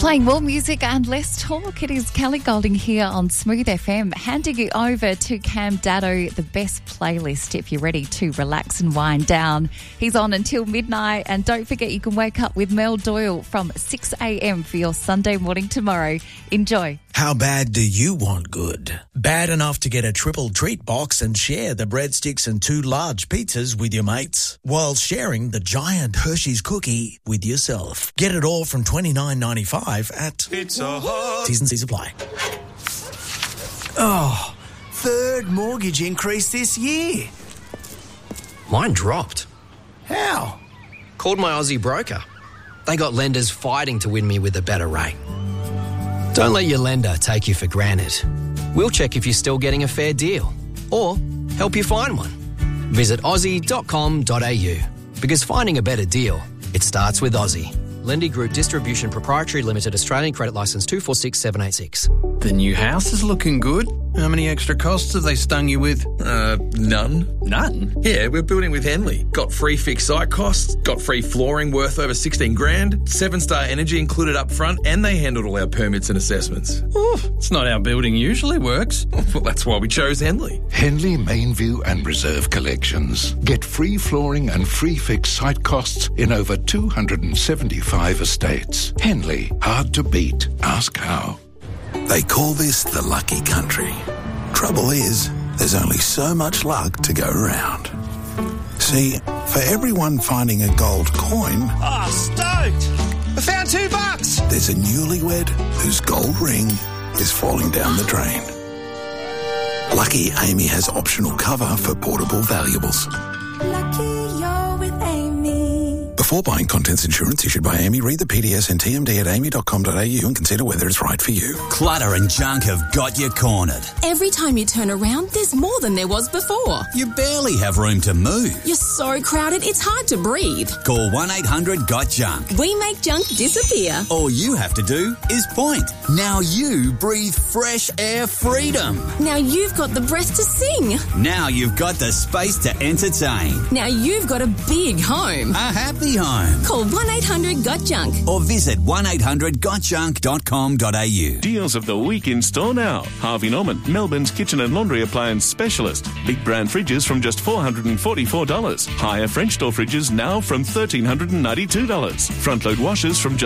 Playing more music and less talk. It is Kelly Golding here on Smooth FM, handing you over to Cam Dado, the best playlist if you're ready to relax and wind down. He's on until midnight, and don't forget you can wake up with Mel Doyle from 6 a.m. for your Sunday morning tomorrow. Enjoy. How bad do you want good? Bad enough to get a triple treat box and share the breadsticks and 2 large pizzas with your mates, while sharing the giant Hershey's cookie with yourself. Get it all from $29.95 at Pizza Hut. T's and C's apply. Oh, third mortgage increase this year. Mine dropped. How? Called my Aussie broker. They got lenders fighting to win me with a better rate. Don't let your lender take you for granted. We'll check if you're still getting a fair deal or help you find one. Visit aussie.com.au, because finding a better deal, it starts with Aussie. Lendy Group Distribution Proprietary Limited, Australian Credit Licence 246786. The new house is looking good. How many extra costs have they stung you with? None. None? Yeah, we're building with Henley. Got free fixed site costs, got free flooring worth over 16 grand, 7-star energy included up front, and they handled all our permits and assessments. Ooh, it's not how building usually works. Well, that's why we chose Henley. Henley Mainview and Reserve Collections. Get free flooring and free fixed site costs in over 275 estates. Henley, hard to beat. Ask how. They call this the lucky country. Trouble is, there's only so much luck to go around. See, for everyone finding a gold coin... Oh, stoked! I found $2! There's a newlywed whose gold ring is falling down the drain. Lucky Amy has optional cover for portable valuables. Lucky you're with Amy. Before buying contents insurance issued by Amy, read the PDS and TMD at amy.com.au and consider whether it's right for you. Clutter and junk have got you cornered. Every time you turn around, there's more than there was before. You barely have room to move. You're so crowded, it's hard to breathe. Call 1-800-GOT-JUNK. We make junk disappear. All you have to do is point. Now you breathe fresh air freedom. Now you've got the breath to sing. Now you've got the space to entertain. Now you've got a big home. A happy home. Call 1-800-GOT-JUNK. Or visit 1-800-GOTJUNK.com.au. Deals of the week in store now. Harvey Norman, Melbourne's kitchen and laundry appliance specialist. Big brand fridges from just $444. Higher French door fridges now from $1,392. Front load washers from just